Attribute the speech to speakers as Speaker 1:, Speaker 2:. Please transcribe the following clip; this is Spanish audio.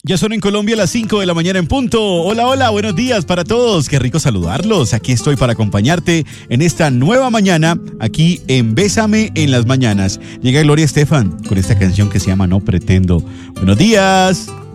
Speaker 1: Ya son en Colombia las 5 de la mañana en punto. Hola, hola, buenos días para todos. Qué rico saludarlos. Aquí estoy para acompañarte en esta nueva mañana, aquí en Bésame en las Mañanas. Llega Gloria Estefan con esta canción que se llama No Pretendo. Buenos días.